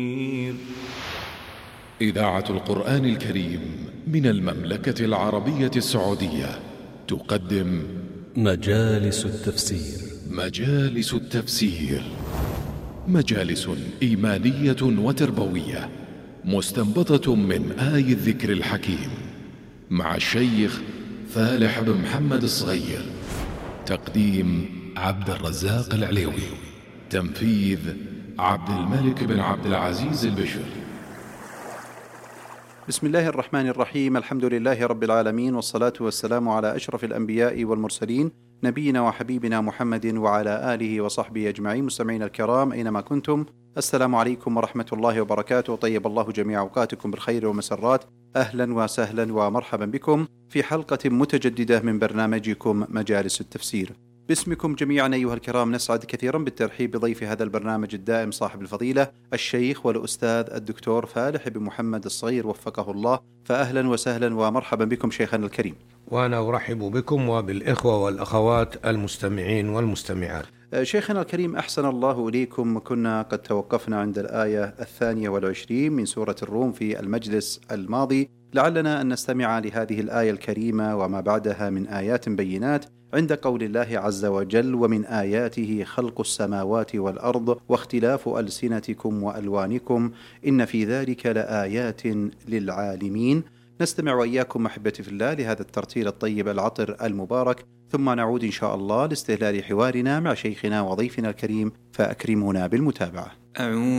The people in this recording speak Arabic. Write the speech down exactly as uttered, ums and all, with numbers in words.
إذاعة القرآن الكريم من المملكة العربية السعودية تقدم مجالس التفسير. مجالس التفسير مجالس إيمانية وتربوية مستنبطة من آي الذكر الحكيم مع الشيخ فالح بن محمد الصغير. تقديم عبد الرزاق العليوي. تنفيذ عبد الملك بن عبد العزيز البشر. بسم الله الرحمن الرحيم. الحمد لله رب العالمين، والصلاة والسلام على أشرف الأنبياء والمرسلين، نبينا وحبيبنا محمد وعلى آله وصحبه أجمعين. مستمعين الكرام أينما كنتم، السلام عليكم ورحمة الله وبركاته. طيب الله جميع أوقاتكم بالخير والمسرات. أهلا وسهلا ومرحبا بكم في حلقة متجددة من برنامجكم مجالس التفسير. باسمكم جميعا أيها الكرام نسعد كثيرا بالترحيب بضيف هذا البرنامج الدائم صاحب الفضيلة الشيخ والأستاذ الدكتور فالح بن محمد الصغير وفقه الله. فأهلا وسهلا ومرحبا بكم شيخنا الكريم. وأنا أرحب بكم وبالإخوة والأخوات المستمعين والمستمعات. شيخنا الكريم أحسن الله إليكم. كنا قد توقفنا عند الآية الثانية والعشرين من سورة الروم في المجلس الماضي، لعلنا أن نستمع لهذه الآية الكريمة وما بعدها من آيات بينات عند قول الله عز وجل: ومن آياته خلق السماوات والأرض واختلاف ألسنتكم وألوانكم إن في ذلك لآيات للعالمين. نستمع وإياكم أحبتي في الله لهذا الترتيل الطيب العطر المبارك، ثم نعود إن شاء الله لاستهلال حوارنا مع شيخنا وضيفنا الكريم، فأكرمونا بالمتابعة.